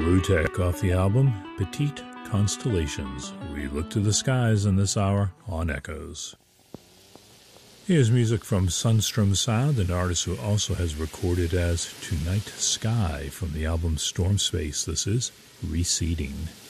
Rutek off the album Petite Constellations. We look to the skies in this hour on Echoes. Here's music from Sunstrom Sound, an artist who also has recorded as Tonight Sky from the album Storm Space. This is Receding.